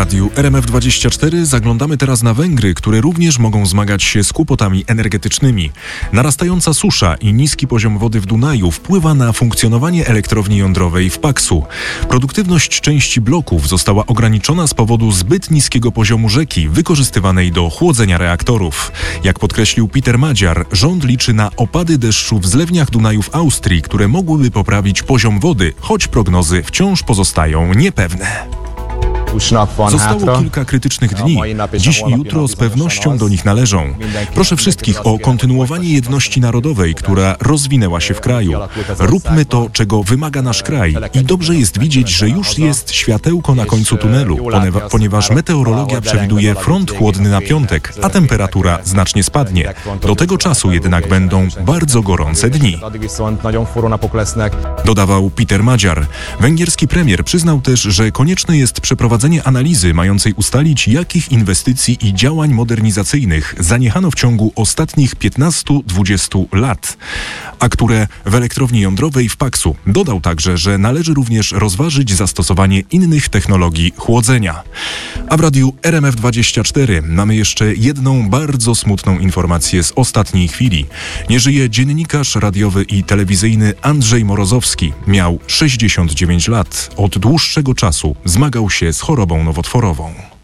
radiu RMF24 zaglądamy teraz na Węgry, które również mogą zmagać się z kłopotami energetycznymi. Narastająca susza i niski poziom wody w Dunaju wpływa na funkcjonowanie elektrowni jądrowej w Paksu. Produktywność części bloków została ograniczona z powodu zbyt niskiego poziomu rzeki wykorzystywanej do chłodzenia reaktorów. Jak podkreślił Peter Madziar, rząd liczy na opady deszczu w zlewniach Dunaju w Austrii, które mogłyby poprawić poziom wody, choć prognozy wciąż pozostają niepewne. Zostało kilka krytycznych dni. Dziś i jutro z pewnością do nich należą. Proszę wszystkich o kontynuowanie jedności narodowej, która rozwinęła się w kraju. Róbmy to, czego wymaga nasz kraj i dobrze jest widzieć, że już jest światełko na końcu tunelu, ponieważ meteorologia przewiduje front chłodny na piątek, a temperatura znacznie spadnie. Do tego czasu jednak będą bardzo gorące dni. Dodawał Peter Madziar. Węgierski premier przyznał też, że konieczne jest przeprowadzenie analizy mającej ustalić, jakich inwestycji i działań modernizacyjnych zaniechano w ciągu ostatnich 15-20 lat, a które w elektrowni jądrowej w Paksu. Dodał także, że należy również rozważyć zastosowanie innych technologii chłodzenia. A w radiu RMF24 mamy jeszcze jedną bardzo smutną informację z ostatniej chwili. Nie żyje dziennikarz radiowy i telewizyjny Andrzej Morozowski. Miał 69 lat. Od dłuższego czasu zmagał się z chorobą nowotworową.